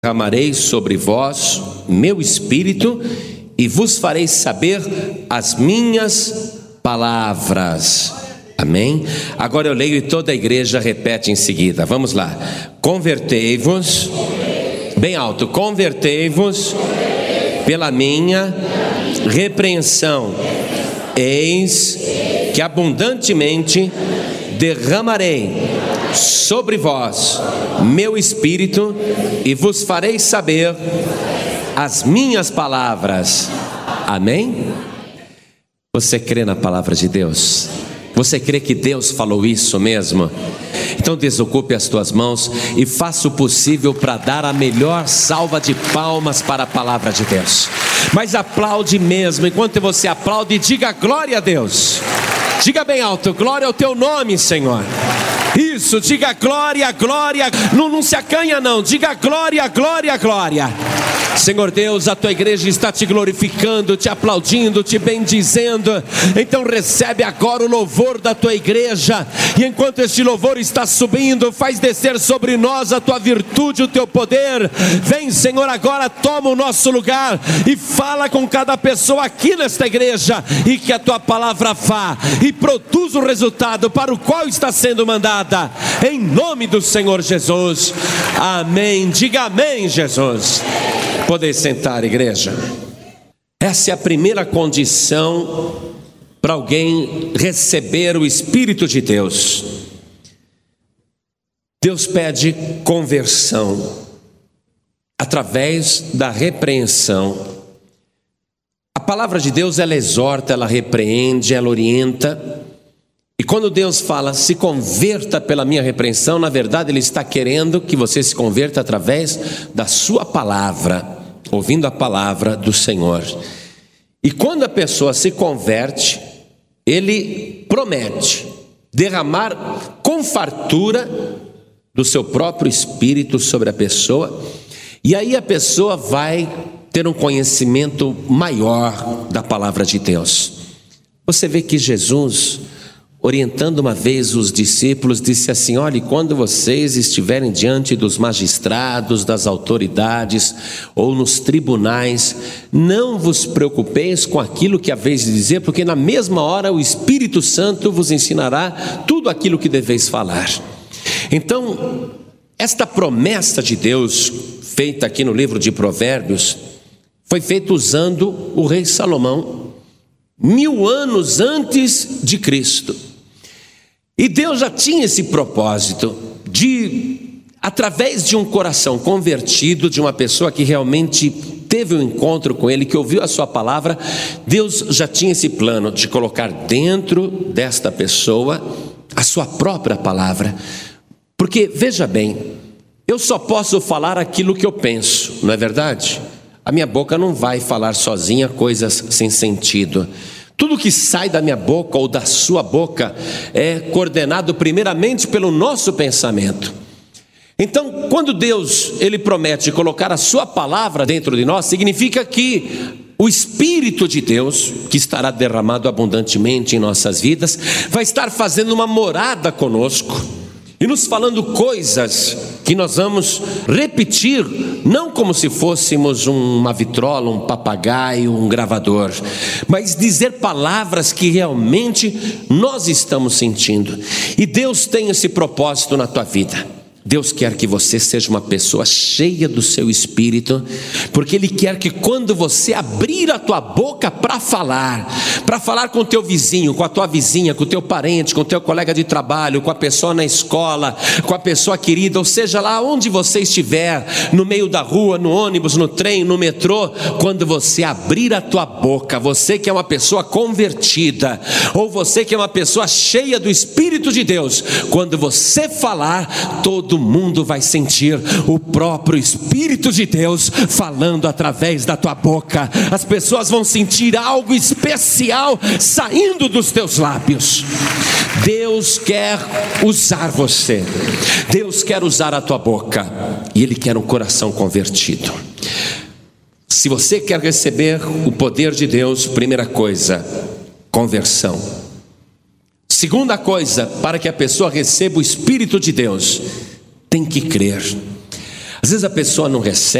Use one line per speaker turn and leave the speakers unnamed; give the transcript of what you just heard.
derramarei sobre vós meu espírito e vos farei saber as minhas palavras. Amém? Agora eu leio e toda a igreja repete em seguida. Vamos lá. Convertei-vos, bem alto, convertei-vos pela minha repreensão. Eis que abundantemente derramarei sobre vós meu espírito e vos farei saber as minhas palavras. Amém? Você crê na palavra de Deus? Você crê que Deus falou isso mesmo? Então desocupe as tuas mãos e faça o possível para dar a melhor salva de palmas para a palavra de Deus. Mas aplaude mesmo. Enquanto você aplaude, diga glória a Deus. Diga bem alto, glória ao teu nome, Senhor. Isso, diga glória, glória. Não se acanha não, diga glória, glória, glória. Senhor Deus, a tua igreja está te glorificando, te aplaudindo, te bendizendo. Então recebe agora o louvor da tua igreja. E enquanto este louvor está subindo, faz descer sobre nós a tua virtude, o teu poder. Vem, Senhor, agora toma o nosso lugar e fala com cada pessoa aqui nesta igreja. E que a tua palavra vá e produza o resultado para o qual está sendo mandada. Em nome do Senhor Jesus. Amém. Diga amém, Jesus. Podem sentar, igreja. Essa é a primeira condição para alguém receber o Espírito de Deus. Deus pede conversão através da repreensão. A palavra de Deus, ela exorta, ela repreende, ela orienta. E quando Deus fala, se converta pela minha repreensão, na verdade Ele está querendo que você se converta através da sua palavra, ouvindo a palavra do Senhor. E quando a pessoa se converte, Ele promete derramar com fartura do seu próprio Espírito sobre a pessoa. E aí a pessoa vai ter um conhecimento maior da palavra de Deus. Você vê que Jesus, orientando uma vez os discípulos, disse assim: olhe, quando vocês estiverem diante dos magistrados, das autoridades ou nos tribunais, não vos preocupeis com aquilo que haveis de dizer, porque na mesma hora o Espírito Santo vos ensinará tudo aquilo que deveis falar. Então, esta promessa de Deus, feita aqui no livro de Provérbios, foi feita usando o rei Salomão, 1000 anos antes de Cristo. E Deus já tinha esse propósito de, através de um coração convertido, de uma pessoa que realmente teve um encontro com Ele, que ouviu a sua palavra, Deus já tinha esse plano de colocar dentro desta pessoa a sua própria palavra. Porque, veja bem, eu só posso falar aquilo que eu penso, não é verdade? A minha boca não vai falar sozinha coisas sem sentido. Tudo que sai da minha boca ou da sua boca é coordenado primeiramente pelo nosso pensamento. Então, quando Deus, Ele promete colocar a sua palavra dentro de nós, significa que o Espírito de Deus, que estará derramado abundantemente em nossas vidas, vai estar fazendo uma morada conosco e nos falando coisas que nós vamos repetir, não como se fôssemos uma vitrola, um papagaio, um gravador, mas dizer palavras que realmente nós estamos sentindo. E Deus tem esse propósito na tua vida. Deus quer que você seja uma pessoa cheia do seu Espírito, porque Ele quer que quando você abrir a tua boca para falar com o teu vizinho, com a tua vizinha, com o teu parente, com o teu colega de trabalho, com a pessoa na escola, com a pessoa querida, ou seja, lá onde você estiver, no meio da rua, no ônibus, no trem, no metrô, quando você abrir a tua boca, você que é uma pessoa convertida, ou você que é uma pessoa cheia do Espírito de Deus, quando você falar, todo mundo vai sentir o próprio Espírito de Deus falando através da tua boca. As pessoas vão sentir algo especial saindo dos teus lábios. Deus quer usar você. Deus quer usar a tua boca. E Ele quer um coração convertido. Se você quer receber o poder de Deus, primeira coisa, conversão. Segunda coisa, para que a pessoa receba o Espírito de Deus, tem que crer. Às vezes a pessoa não recebe